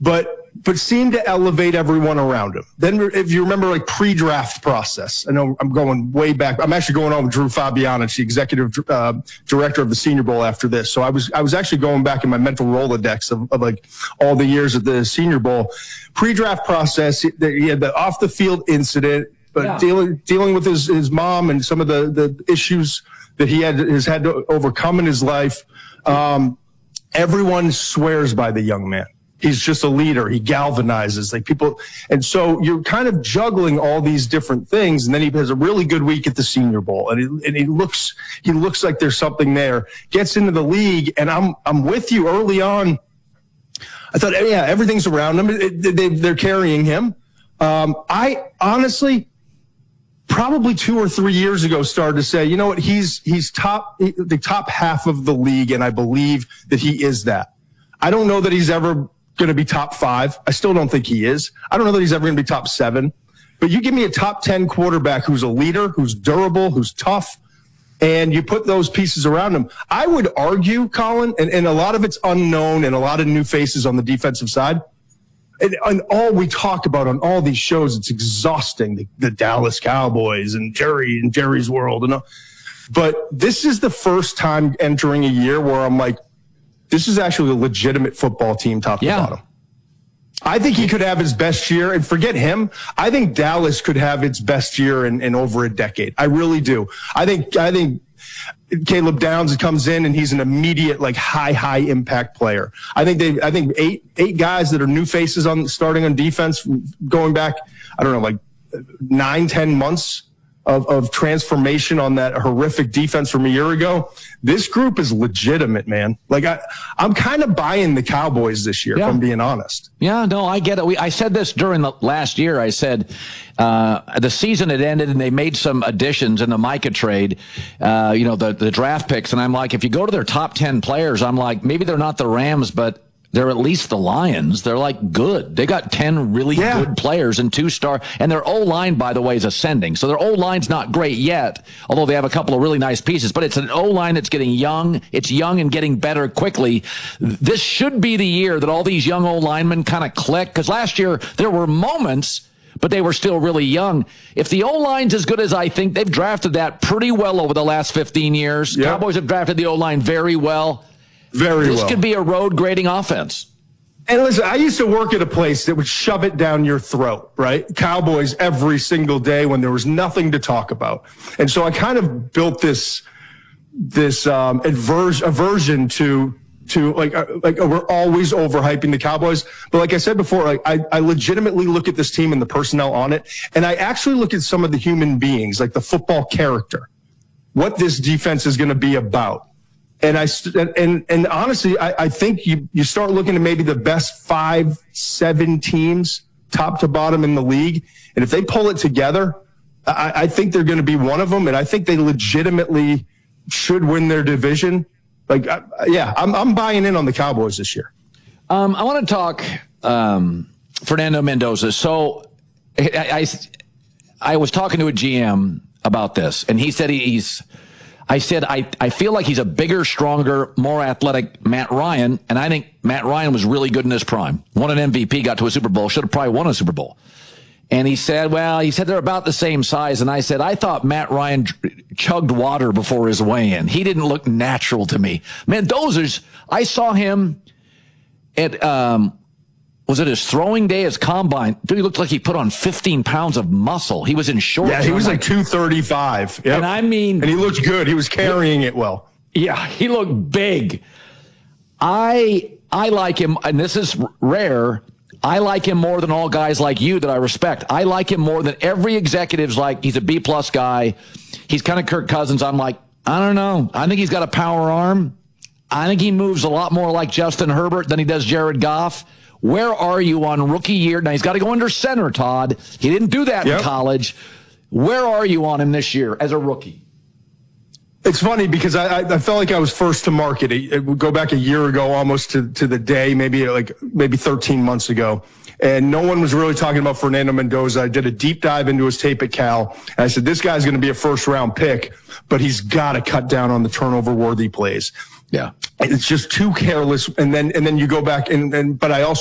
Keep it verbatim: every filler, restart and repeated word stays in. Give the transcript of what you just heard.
but but seemed to elevate everyone around him. Then, if you remember, like pre-draft process, I know I'm going way back. I'm actually going on with Drew Fabianich, the executive uh, director of the Senior Bowl after this. So I was I was actually going back in my mental Rolodex of, of like all the years at the Senior Bowl. Pre-draft process, he had the off-the-field incident, but yeah. dealing dealing with his, his mom and some of the, the issues that he had has had to overcome in his life. Um, everyone swears by the young man. He's just a leader. He galvanizes like people. And so you're kind of juggling all these different things. And then he has a really good week at the Senior Bowl. And he, and he looks, he looks like there's something there, gets into the league. And I'm, I'm with you early on. I thought, yeah, everything's around him. It, they, they're carrying him. Um, I honestly, probably two or three years ago, started to say, you know what? He's, he's top, the top half of the league. And I believe that he is that. I don't know that he's ever going to be top five. I still don't think he is. I don't know that he's ever going to be top seven. But you give me a top ten quarterback who's a leader, who's durable, who's tough, and you put those pieces around him. I would argue, Colin, and, and a lot of it's unknown and a lot of new faces on the defensive side. And, and all we talk about on all these shows, it's exhausting. The, the Dallas Cowboys and Jerry and Jerry's world. And all. But this is the first time entering a year where I'm like, this is actually a legitimate football team top to yeah. bottom. I think he could have his best year, and forget him. I think Dallas could have its best year in, in over a decade. I really do. I think, I think Caleb Downs comes in and he's an immediate, like high, high impact player. I think they, I think eight, eight guys that are new faces on starting on defense going back, I don't know, like nine, ten months of, of transformation on that horrific defense from a year ago. This group is legitimate, man. Like I, I'm kind of buying the Cowboys this year, yeah. if I'm being honest. Yeah, no, I get it. We, I said this during the last year. I said uh, the season had ended and they made some additions in the Micah trade, uh, you know, the, the draft picks. And I'm like, if you go to their top ten players, I'm like, maybe they're not the Rams, but they're at least the Lions. They're like good. They got ten really yeah. good players and two star. And their O-line, by the way, is ascending. So their O-line's not great yet, although they have a couple of really nice pieces. But it's an O-line that's getting young. It's young and getting better quickly. This should be the year that all these young O-linemen kind of click. Because last year there were moments, but they were still really young. If the O-line's as good as I think, they've drafted that pretty well over the last fifteen years. Yep. Cowboys have drafted the O-line very well. Very this well. could be a road grading offense. And listen, I used to work at a place that would shove it down your throat, right? Cowboys every single day when there was nothing to talk about. And so I kind of built this, this, um, aversion, aversion to, to like, uh, like uh, we're always overhyping the Cowboys. But like I said before, like I, I legitimately look at this team and the personnel on it. And I actually look at some of the human beings, like the football character, what this defense is going to be about. And I and and honestly, I, I think you you start looking at maybe the best five, seven teams, top to bottom in the league, and if they pull it together, I, I think they're going to be one of them. And I think they legitimately should win their division. Like, I, yeah, I'm I'm buying in on the Cowboys this year. Um, I want to talk um, Fernando Mendoza. So I, I I was talking to a G M about this, and he said he's. I said, I, I feel like he's a bigger, stronger, more athletic Matt Ryan, and I think Matt Ryan was really good in his prime. Won an M V P, got to a Super Bowl, should have probably won a Super Bowl. And he said, well, he said they're about the same size. And I said, I thought Matt Ryan chugged water before his weigh-in. He didn't look natural to me. Mendoza's, I saw him at, um, was it his throwing day, his combine? Dude, he looked like he put on fifteen pounds of muscle. He was in shorts. Yeah, he was like two thirty-five. Yep. And I mean. And he looked good. He was carrying it well. Yeah, he looked big. I I like him, and this is rare. I like him more than all guys like you that I respect. I like him more than every executive's like, he's a B-plus guy. He's kind of Kirk Cousins. I'm like, I don't know. I think he's got a power arm. I think he moves a lot more like Justin Herbert than he does Jared Goff. Where are you on rookie year? Now, he's got to go under center, Todd. He didn't do that yep. in college. Where are you on him this year as a rookie? It's funny because I, I felt like I was first to market. It, it would go back a year ago almost to, to the day, maybe like maybe thirteen months ago. And no one was really talking about Fernando Mendoza. I did a deep dive into his tape at Cal. And I said, this guy's going to be a first round pick, but he's got to cut down on the turnover worthy plays. Yeah. It's just too careless. And then, and then you go back and, and, but I also